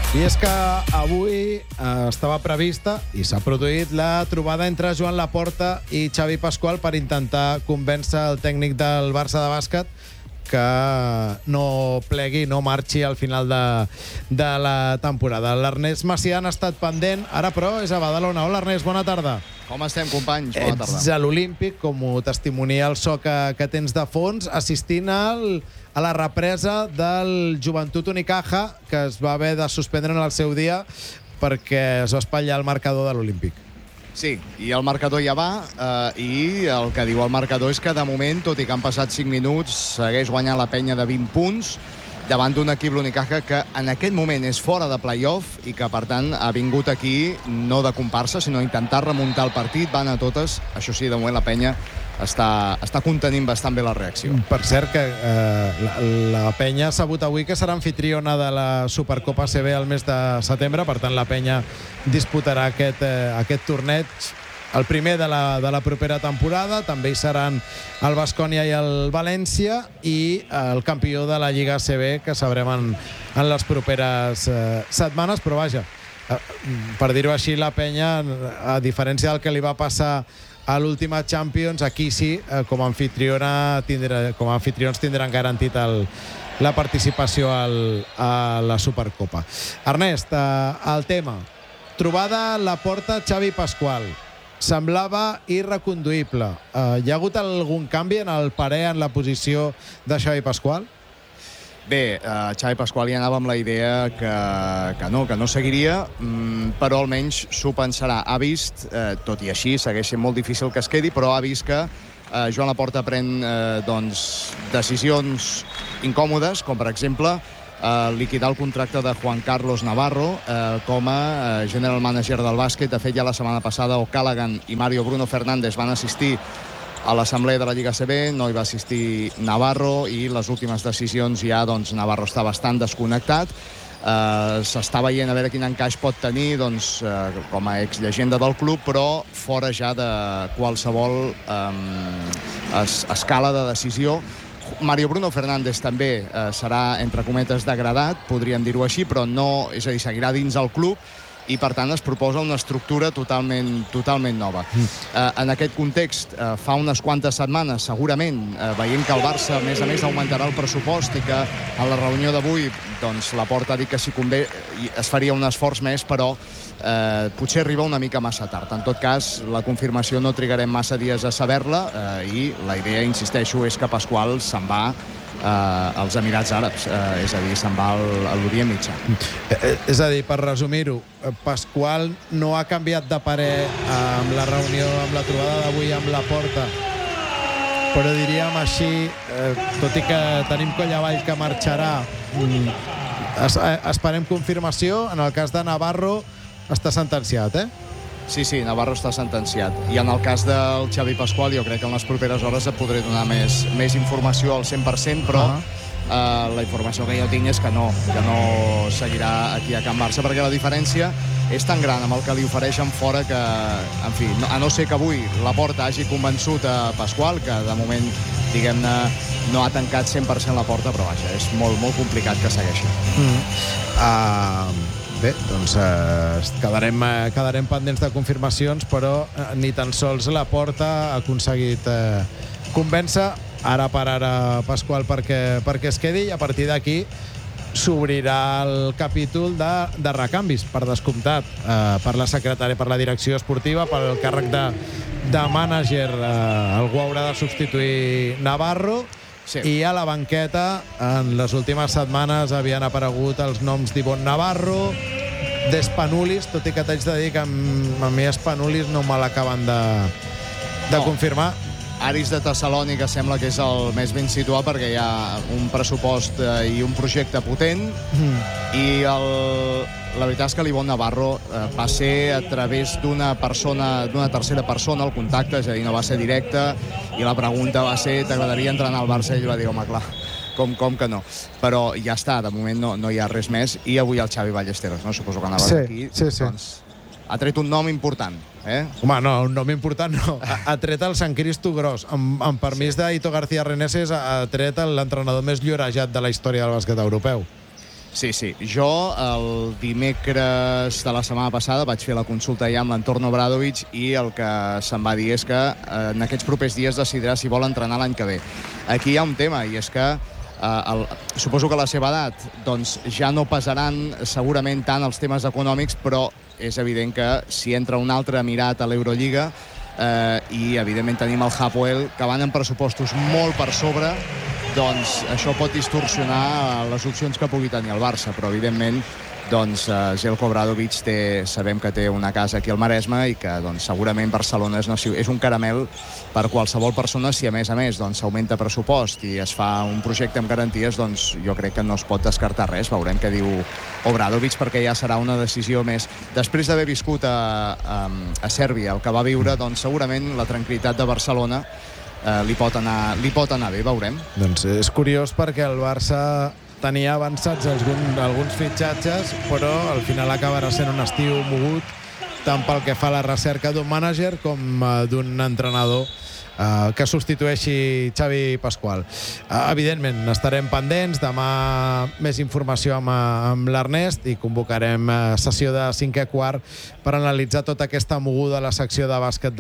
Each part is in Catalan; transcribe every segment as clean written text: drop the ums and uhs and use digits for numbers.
I és que avui estava prevista i s'ha produït la trobada entre Joan Laporta i Xavi Pascual per intentar convèncer el tècnic del Barça de bàsquet que no plegui, no marxi al final de la temporada. L'Ernest Macià ha estat pendent, ara però és a Badalona. Hola Ernest, bona tarda. Com estem, companys? Bona tarda. Ets a l'Olímpic, com ho testimonia el so que tens de fons, assistint a la represa del Joventut Unicaja, que es va haver de suspendre en el seu dia perquè es va espatllar el marcador de l'Olímpic. Sí, i el marcador ja va, i el que diu el marcador és que de moment, tot i que han passat 5 minuts, segueix guanyant la penya de 20 punts davant d'un equip, l'Unicaja, que en aquest moment és fora de play-off i que, per tant, ha vingut aquí no de comparsa, sinó a intentar remuntar el partit. Van a totes. Això sí, de moment la penya està contenint bastant bé la reacció. Per cert, que la penya ha sabut avui que serà anfitriona de la Supercopa ACB al mes de setembre. Per tant, la penya disputarà aquest torneig, el primer de la propera temporada. També hi seran el Baskonia i el València, i el campió de la Lliga ACB, que sabrem en les properes setmanes. Però vaja, per dir-ho així, la penya, a diferència del que li va passar a l'última Champions, aquí sí, com a anfitrions tindran garantit la participació a la Supercopa. Ernest, el tema. Trobada Laporta-Xavi Pascual. Semblava irreconduïble. Hi ha hagut algun canvi en el parer, en la posició de Xavi Pascual? Bé, Xavi Pascual ja anava amb la idea que no seguiria, però almenys s'ho pensarà. Ha vist, tot i així, segueix sent molt difícil que es quedi, però ha vist que Joan Laporta pren decisions incòmodes, com per exemple liquidar el contracte de Juan Carlos Navarro com a general manager del bàsquet. De fet, ja la setmana passada O'Callaghan i Mario Bruno Fernández van assistir a l'assemblea de la Lliga ACB, no hi va assistir Navarro, i les últimes decisions ja, doncs, Navarro està bastant desconnectat. S'està veient a veure quin encaix pot tenir com a exllegenda del club, però fora ja de qualsevol escala de decisió. Mario Bruno Fernández també serà, entre cometes, degradat, podríem dir-ho així, però no, és a dir, seguirà dins el club, i per tant es proposa una estructura totalment nova. En aquest context, fa unes quantes setmanes, segurament, veient que el Barça, a més, augmentarà el pressupost i que a la reunió d'avui Laporta ha dit que si convé es faria un esforç més, però potser arriba una mica massa tard. En tot cas, la confirmació no trigarem massa dies a saber-la, i la idea, insisteixo, és que Pascual se'n va als Emirats Àrabs, és a dir, se'n va a l'Orient Mitjà. És a dir, per resumir-ho, Pascual no ha canviat de parer amb la reunió, amb la trobada d'avui amb Laporta, però diríem així, tot i que tenim coll avall que marxarà, esperem confirmació. En el cas de Navarro està sentenciat, Sí, Navarro està sentenciat. I en el cas del Xavi Pascual, jo crec que en les properes hores et podré donar més informació al 100%, però la informació que jo tinc és que no seguirà aquí a Can Barça, perquè la diferència és tan gran amb el que li ofereixen fora que, en fi, a no ser que avui Laporta hagi convençut a Pascual, que de moment, diguem-ne, no ha tancat 100% la porta, però vaja, és molt, molt complicat que segueixi. Bé, doncs quedarem pendents de confirmacions, però ni tan sols Laporta ha aconseguit convèncer ara per ara Pascual perquè es quedi, i a partir d'aquí s'obrirà el capítol de recanvis, per descomptat, per la secretària, per la direcció esportiva, per el càrrec de mànager. Algú haurà de substituir Navarro. Sí. I a la banqueta, en les últimes setmanes havien aparegut els noms d'Ivonne Navarro, d'Espanulis, tot i que t'haig de dir que a mi Espanulis no me l'acaben de confirmar. Aris de Tessalònica sembla que és el més ben situat, perquè hi ha un pressupost i un projecte potent, i la veritat és que l'Ivonne Navarro va ser a través d'una tercera persona el contacte, és a dir, no va ser directe, i la pregunta va ser: t'agradaria entrenar al Barça? I ell va dir: home, clar, com que no. Però ja està, de moment no hi ha res més, i avui el Xavi Ballesteros, no? Suposo que anaves aquí. Sí. Doncs ha tret un nom important. Home, no, un nom important no. Ha tret el Sant Cristo Gros. Amb permís d'Ito García Reneses, ha tret l'entrenador més llorejat de la història del bàsquet europeu. Sí. Jo el dimecres de la setmana passada vaig fer la consulta ja amb l'entorn Obradovic i el que se'm va dir és que en aquests propers dies decidirà si vol entrenar l'any que ve. Aquí hi ha un tema, i és que suposo que a la seva edat doncs, ja no pesaran segurament tant els temes econòmics, però és evident que si entra un altre Emirat a l'Eurolliga i evidentment tenim el Hapoel, que van en pressupostos molt per sobre, doncs això pot distorsionar les opcions que pugui tenir el Barça, però evidentment doncs Željko Obradovic sabem que té una casa aquí al Maresme i que doncs, segurament Barcelona és un caramel per qualsevol persona. Si a més doncs, s'augmenta pressupost i es fa un projecte amb garanties, doncs jo crec que no es pot descartar res. Veurem què diu Obradovic, perquè ja serà una decisió més. Després d'haver viscut a Sèrbia el que va viure, doncs segurament la tranquil·litat de Barcelona li pot anar bé, veurem. Doncs és curiós perquè el Barça tenia avançats alguns fitxatges, però al final acabarà sent un estiu mogut tant pel que fa a la recerca d'un mànager com d'un entrenador que substitueixi Xavi Pasqual. Evidentment, estarem pendents. Demà més informació amb l'Ernest i convocarem sessió de 5è quart per analitzar tota aquesta moguda a la secció de bàsquet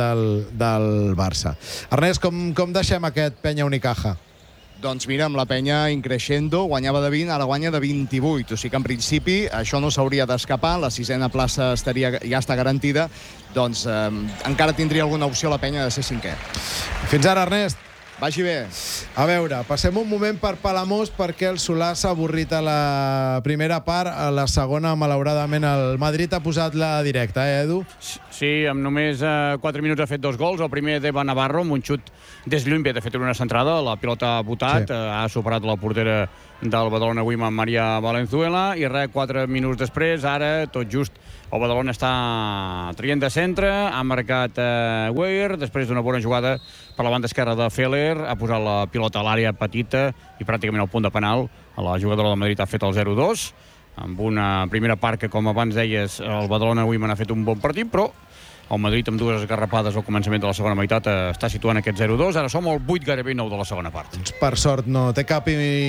del Barça. Ernest, com deixem aquest Penya Unicaja? Doncs mira, amb la Penya increixendo, guanyava de 20, ara guanya de 28. O sigui que en principi això no s'hauria d'escapar, la 6a plaça ja està garantida, doncs encara tindria alguna opció la Penya de ser 5è. Fins ara, Ernest. Vagi bé. A veure, passem un moment per Palamós perquè el Solà s'ha avorrit a la primera part. A la segona, malauradament, el Madrid ha posat la directa, Edu? Sí, amb només 4 minuts ha fet 2 gols. El primer d'Eva Navarro, amb un xut des lluny, de fet una centrada, la pilota ha botat, sí. Ha superat la portera del Badalona Women, Maria Valenzuela, i 4 minuts després, ara, tot just, el Badalona està traient de centre, ha marcat Weir, després d'una bona jugada per la banda esquerra de Feller, ha posat la pilota a l'àrea petita i pràcticament al punt de penal. La jugadora del Madrid ha fet el 0-2, amb una primera part que, com abans deies, el Badalona Women ha fet un bon partit, però el Madrid, amb 2 esgarrapades al començament de la segona meitat, està situant aquest 0-2. Ara som al 8, gairebé 9 de la segona part. Per sort no té cap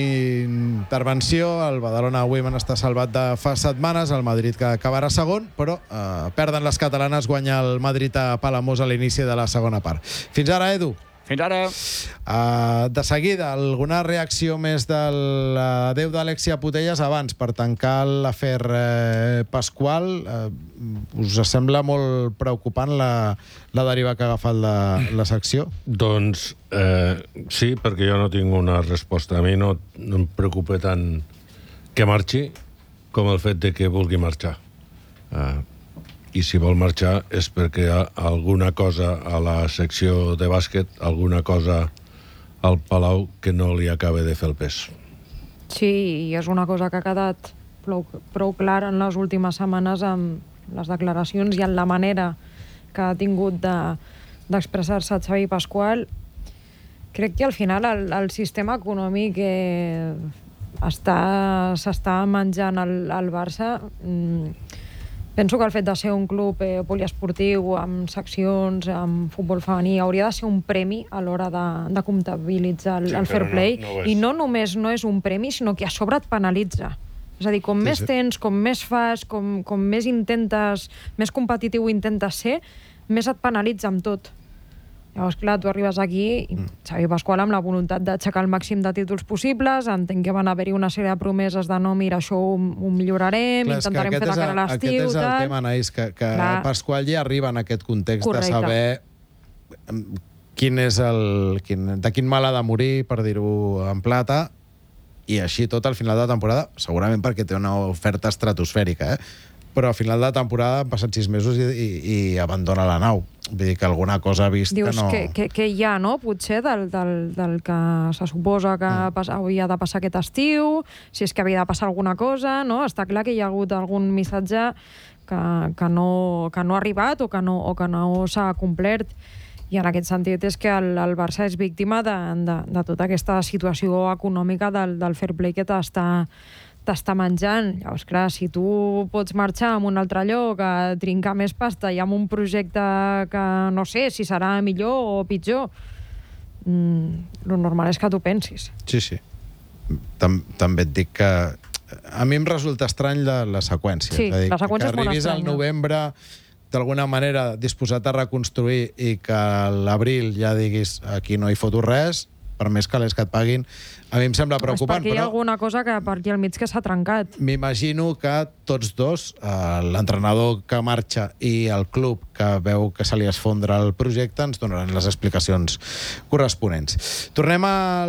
intervenció. El Badalona Women està salvat de fa setmanes. El Madrid que acabarà segon, però perden les catalanes. Guanya el Madrid a Palamós a l'inici de la segona part. Fins ara, Edu. Fins ara. De seguida, alguna reacció més del adeu d'Alexia Putellas abans, per tancar l'afer Pasqual. Us sembla molt preocupant la deriva que ha agafat la secció? Doncs sí, perquè jo no tinc una resposta. A mi no em preocupa tant que marxi com el fet de que vulgui marxar. I si vol marxar és perquè hi ha alguna cosa a la secció de bàsquet, alguna cosa al Palau que no li acaba de fer el pes. Sí, i és una cosa que ha quedat prou clara en les últimes setmanes amb les declaracions i en la manera que ha tingut d'expressar-se Xavi Pasqual. Crec que al final el sistema econòmic s'està menjant el Barça. Penso que el fet de ser un club poliesportiu, amb seccions, amb futbol femení, hauria de ser un premi a l'hora de comptabilitzar el fair play. I no només no és un premi, sinó que a sobre et penalitza. És a dir, com més tens, com més fas, com més intentes, més competitiu intentes ser, més et penalitza amb tot. Llavors, clar, tu arribes aquí i Xavi Pasqual amb la voluntat d'aixecar el màxim de títols possibles. Entenc que van haver-hi una sèrie de promeses de no, mira, això ho millorarem, clar, intentarem fer de cara a l'estiu. Aquest és el tema, Anaïs, que Pasqual ja arriba en aquest context. Correcte. De saber de quin mal ha de morir, per dir-ho en plata, i així tot al final de temporada, segurament perquè té una oferta estratosfèrica, però a final de temporada han passat 6 mesos i abandona la nau. Vull dir que alguna cosa ha vist. Dius que no... que hi ha, no?, potser del que se suposa que havia de passar aquest estiu, si és que havia de passar alguna cosa, no? Està clar que hi ha hagut algun missatge que no ha arribat o que no s'ha complert. I en aquest sentit és que el Barça és víctima de tota aquesta situació econòmica del fair play que t'està menjant. Llavors, clar, si tu pots marxar a un altre lloc a trincar més pasta i amb un projecte que no sé si serà millor o pitjor, el normal és que tu pensis. Sí. També et dic que a mi em resulta estrany la seqüència. Sí, És a dir, la seqüència és que molt arribis al estranya. novembre d'alguna manera disposat a reconstruir i que a l'abril ja diguis aquí no hi foto res, per més calés que et paguin, a mi em sembla És preocupant. perquè hi ha alguna cosa que per aquí al mig que s'ha trencat. M'imagino que tots dos, l'entrenador que marxa i el club que veu que se li esfondra el projecte, ens donaran les explicacions corresponents. Tornem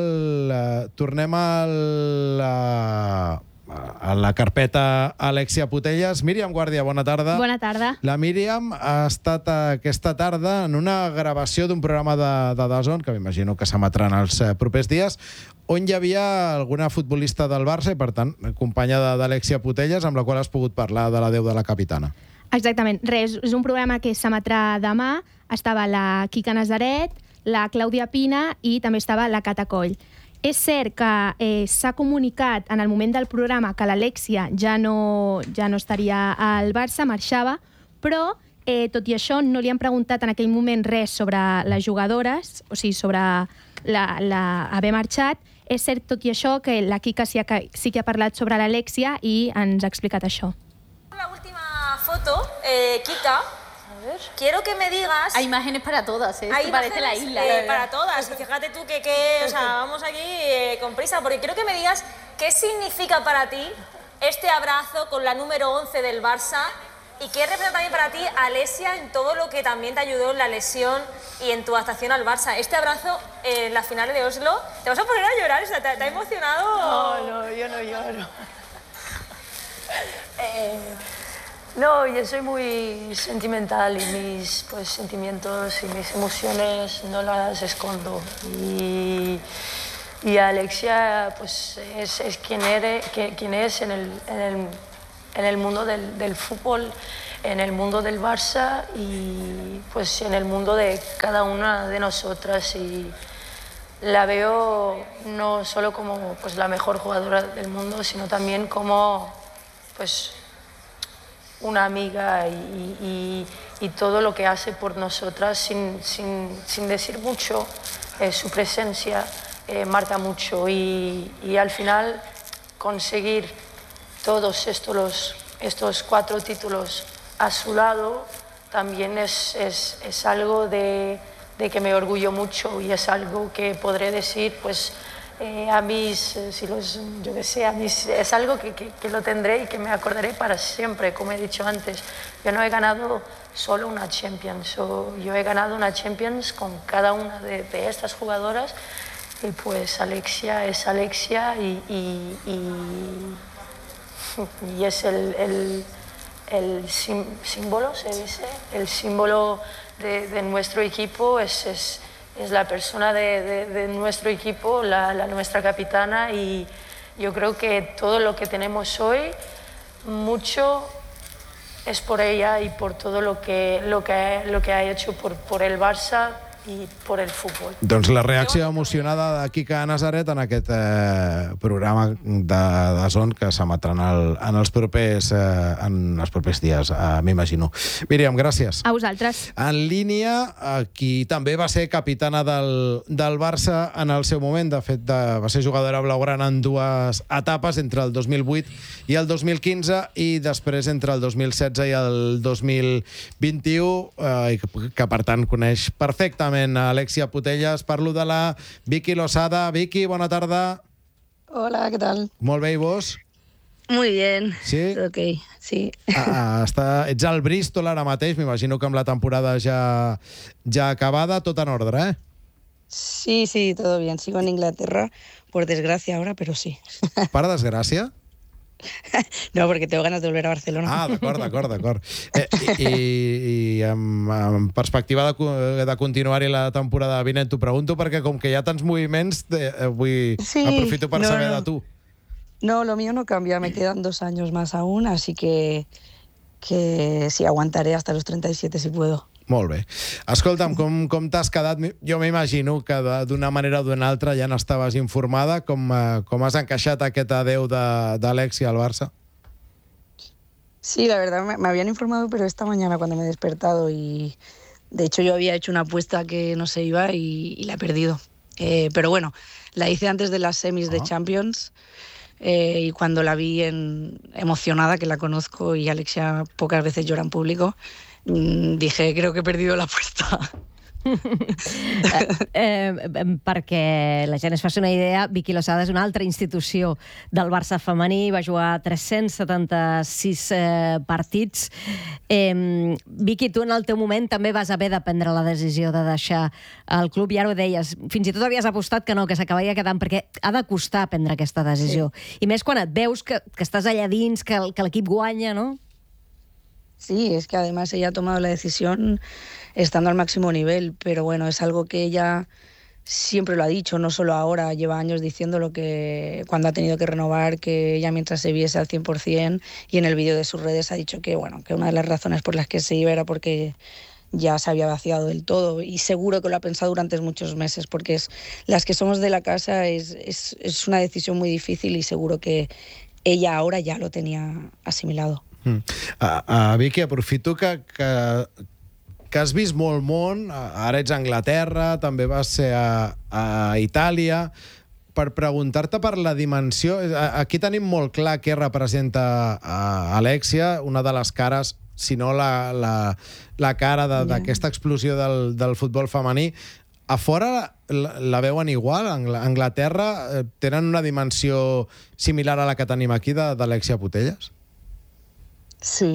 a la carpeta Alexia Putellas. Míriam Guàrdia, bona tarda. Bona tarda. La Míriam ha estat aquesta tarda en una gravació d'un programa de DAZN, que m'imagino que s'emetran els propers dies, on hi havia alguna futbolista del Barça i, per tant, companya d'Alexia Putellas, amb la qual has pogut parlar de l'adeu de la capitana. Exactament. Res, és un programa que s'emetrà demà. Estava la Quica Nazaret, la Clàudia Pina i també estava la Cata Coll. És cert que s'ha comunicat en el moment del programa que l'Alexia ja no estaria al Barça, marxava, però tot i això no li han preguntat en aquell moment res sobre les jugadores, o sigui, sobre haver marxat. És cert, tot i això, que la Quica sí que ha parlat sobre l'Alexia i ens ha explicat això. La última foto, Kika, quiero que me digas... Hay imágenes para todas, ¿eh? Hay Esto parece la imágenes, isla. La verdad. para todas. Y fíjate tú que o sea, vamos aquí con prisa, porque quiero que me digas qué significa para ti este abrazo con la número 11 del Barça y qué representa también para ti Alexia en todo lo que también te ayudó en la lesión y en tu adaptación al Barça. Este abrazo en la final de Oslo, ¿te vas a poner a llorar? O sea, ¿te ha emocionado? No, yo no lloro. No, yo soy muy sentimental y mis sentimientos y mis emociones no las escondo. Y Alexia pues es quien es en el mundo del fútbol, en el mundo del Barça y pues en el mundo de cada una de nosotras. Y la veo no solo como pues la mejor jugadora del mundo, sino también como pues una amiga y todo lo que hace por nosotras sin decir mucho. Su presencia marca mucho y al final conseguir todos estos 4 títulos a su lado también es algo de que me orgullo mucho y es algo que podré decir pues a mis, es algo que lo tendré y que me acordaré para siempre, como he dicho antes. Yo no he ganado solo una Champions, yo he ganado una Champions con cada una de estas jugadoras y pues Alexia es Alexia y es el símbolo, se dice, el símbolo de nuestro equipo, es la persona de nuestro equipo, nuestra capitana, y yo creo que todo lo que tenemos hoy, mucho es por ella y por todo lo que ha hecho por el Barça i per el futbol. Doncs la reacció emocionada de Quica Nazaret en aquest programa de DAZN que s'emetran en els propers dies, m'imagino. Míriam, gràcies. A vosaltres. En línia, qui també va ser capitana del Barça en el seu moment, de fet va ser jugadora blaugrana en 2 etapes, entre el 2008 i el 2015, i després entre el 2016 i el 2021, que per tant coneix perfectament Alexia Putellas. Parlo de la Vicky Losada. Vicky, bona tarda. Hola, ¿qué tal? Molt bé, i vos? Muy bien. Sí? Ok, sí. Ets al Bristol ara mateix, m'imagino que amb la temporada ja acabada, tot en ordre, eh? Sí, todo bien. Sigo en Inglaterra, por desgracia ahora, pero sí. Per desgràcia? No, porque tengo ganas de volver a Barcelona. Ah, d'acord. I en perspectiva de continuar-hi la temporada vinent, t'ho pregunto perquè com que hi ha tants moviments, aprofito per saber de tu. No, lo mío no cambia, me quedan 2 años más aún, así que sí, aguantaré hasta los 37 si puedo. Molt bé. Escolta'm, com t'has quedat? Jo m'imagino que d'una manera o d'una altra ja n'estaves informada. Com has encaixat aquest adeu d'Alexia al Barça? Sí, la verdad me habían informado, pero esta mañana cuando me he despertado y de hecho yo había hecho una apuesta que no se iba y la he perdido. Pero bueno, la hice antes de las semis de Champions. y cuando la vi emocionada, que la conozco y Alexia pocas veces llora en público, dije, creo que he perdido la apuesta. Perquè la gent es faci una idea, Vicky Losada és una altra institució del Barça femení, va jugar 376 partits. Vicky, tu en el teu moment també vas haver de prendre la decisió de deixar el club, i ara ho deies, fins i tot havies apostat que no, que s'acabaria quedant, perquè ha de costar prendre aquesta decisió. I més quan et veus que estàs allà dins, que l'equip guanya, no? Sí, es que además ella ha tomado la decisión estando al máximo nivel, pero bueno, es algo que ella siempre lo ha dicho, no solo ahora, lleva años diciéndolo, que cuando ha tenido que renovar, que ella mientras se viese al 100%, y en el vídeo de sus redes ha dicho que bueno, que una de las razones por las que se iba era porque ya se había vaciado del todo, y seguro que lo ha pensado durante muchos meses, porque las que somos de la casa es una decisión muy difícil, y seguro que ella ahora ya lo tenía asimilado. Vicky, aprofito que has vist molt món, ara ets a Anglaterra, també vas ser a Itàlia, per preguntar-te per la dimensió. Aquí tenim molt clar què representa Alexia, una de les cares, si no la cara d'aquesta explosió del futbol femení. A fora la veuen igual? A Anglaterra tenen una dimensió similar a la que tenim aquí d'Alexia Putellas? Sí.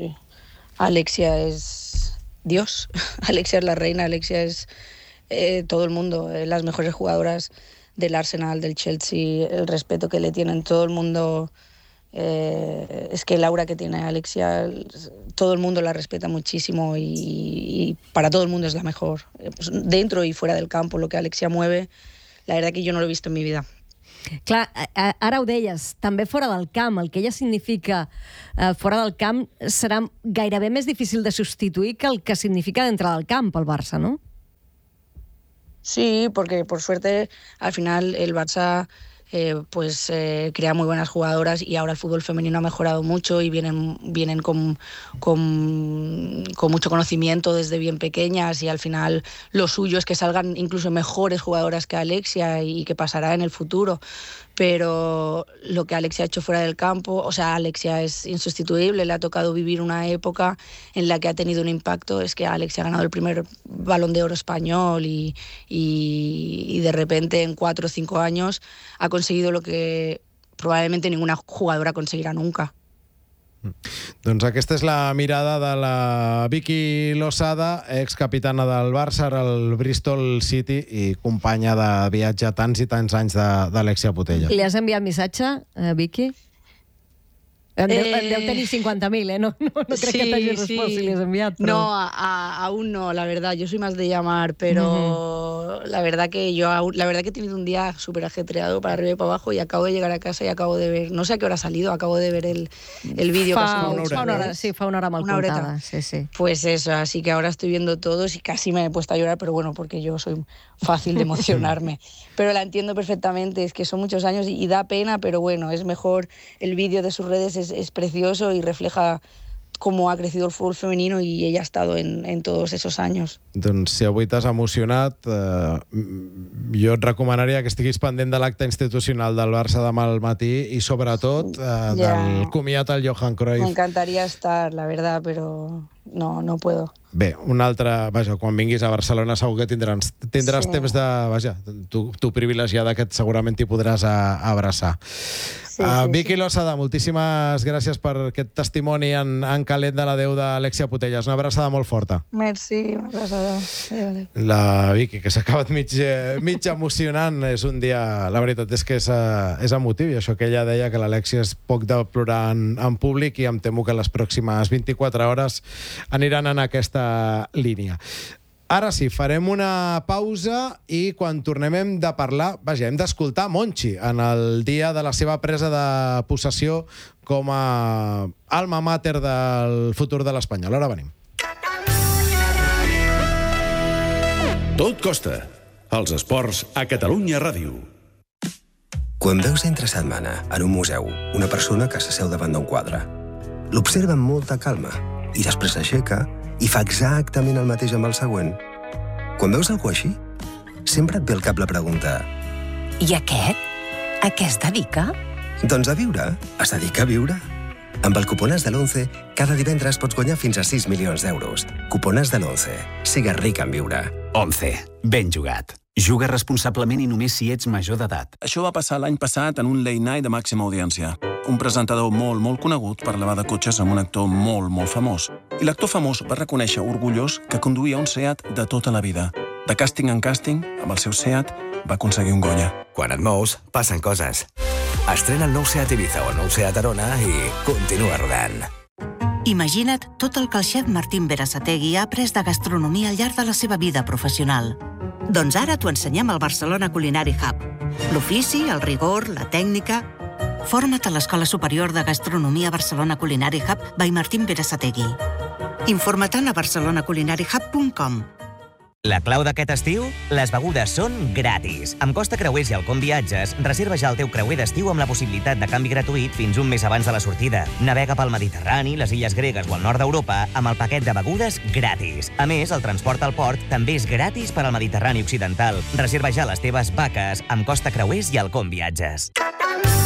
Alexia es Dios. Alexia es la reina. Alexia es todo el mundo. Las mejores jugadoras del Arsenal, del Chelsea, el respeto que le tienen todo el mundo. Es que el aura que tiene Alexia, todo el mundo la respeta muchísimo, y para todo el mundo es la mejor. Dentro y fuera del campo, lo que Alexia mueve, la verdad que yo no lo he visto en mi vida. Clar, ara ho deies, també fora del camp, el que ella significa fora del camp serà gairebé més difícil de substituir que el que significa dentro del camp el Barça, ¿no? Sí, porque por suerte al final el Barça crea muy buenas jugadoras, y ahora el fútbol femenino ha mejorado mucho y vienen con mucho conocimiento desde bien pequeñas, y al final lo suyo es que salgan incluso mejores jugadoras que Alexia, y que pasará en el futuro. Pero lo que Alexia ha hecho fuera del campo, o sea, Alexia es insustituible, le ha tocado vivir una época en la que ha tenido un impacto. Es que Alexia ha ganado el primer Balón de Oro español, y de repente en 4 o 5 años ha conseguido lo que probablemente ninguna jugadora conseguirá nunca. Doncs aquesta és la mirada de la Vicky Losada, excapitana del Barça, ara al Bristol City, i companya de viatge tants i tants anys d'Alexia Putellas. Li has enviat missatge, Vicky? En deu tenir 50.000, ¿eh? No crec que t'hagi respost si li has enviat. Però... No, aún no, la verdad. Yo soy más de llamar, pero la verdad que he tenido un día súper ajetreado para arriba y para abajo, y acabo de llegar a casa y acabo de ver, no sé a qué hora ha salido, acabo de ver el vídeo. Fa una hora, sí, fa una hora mal contada. Sí. Pues eso, así que ahora estoy viendo todos y casi me he puesto a llorar, pero bueno, porque yo soy fácil de emocionarme. Pero la entiendo perfectamente, es que son muchos años y da pena, pero bueno, es mejor. El vídeo de sus redes es precioso y refleja cómo ha crecido el fútbol femenino, y ella ha estado en todos esos años. Doncs si avui t'has emocionat, jo et recomanaria que estiguis pendent de l'acte institucional del Barça demà al matí, i sobretot del comiat al Johan Cruyff. Me encantaría estar, la verdad, pero no puedo. Bé, un altre... Vaja, quan vinguis a Barcelona segur que tindràs temps de... Vaja, tu privilegiada, que segurament t'hi podràs abraçar. Vicky Losada, moltíssimes gràcies per aquest testimoni en calent de la Déu d'Alexia Putellas. Una abraçada molt forta. Merci, una abraçada. La Vicky, que s'ha acabat mig emocionant, és un dia... La veritat és que és emotiu, i això que ella deia, que l'Alexia és poc de plorar en públic, i em temo que les pròximes 24 hores aniran en aquesta línia. Ara sí, farem una pausa, i quan tornem hem de parlar, vaja, hem d'escoltar Monchi en el dia de la seva presa de possessió com a alma mater del futur de l'Espanyol. Ara venim. Tot costa. Els esports a Catalunya Ràdio. Quan veus entre setmana en un museu una persona que s'asseu davant d'un quadre, l'observa amb molta calma i després s'aixeca i fa exactament el mateix amb el següent. Quan veus algú així, sempre et ve al cap la pregunta: i aquest? A què es dedica? Doncs a viure, has de dir que a viure. Amb el cuponàs de l'11, cada divendres pots guanyar fins a 6 milions d'euros. Cuponàs de l'11. Sigues ric en viure. 11. Ben jugat. Juga responsablement i només si ets major d'edat. Això va passar l'any passat en un late night de màxima audiència. Un presentador molt conegut parlava de cotxes amb un actor molt famós. I l'actor famós va reconèixer orgullós que conduïa un Seat de tota la vida. De càsting en càsting, amb el seu Seat, va aconseguir un Goya. Quan et mous, passen coses. Estrena el nou Seat Ibiza o el nou Seat Arona i continua rodant. Imagina't tot el que el xef Martín Berasategui ha après de gastronomia al llarg de la seva vida professional. Doncs ara t'ho ensenyem al Barcelona Culinary Hub. L'ofici, el rigor, la tècnica... Forma't a l'Escola Superior de Gastronomia Barcelona Culinary Hub by Martín Berasategui. Informa't a barcelonaculinariehub.com. La clau d'aquest estiu? Les begudes són gratis. Amb Costa Creuers i Alcom Viatges, reserva ja el teu creuer d'estiu amb la possibilitat de canvi gratuït fins un mes abans de la sortida. Navega pel Mediterrani, les illes gregues o el nord d'Europa amb el paquet de begudes gratis. A més, el transport al port també és gratis per al Mediterrani Occidental. Reserva ja les teves vaques amb Costa Creuers i Alcom Viatges.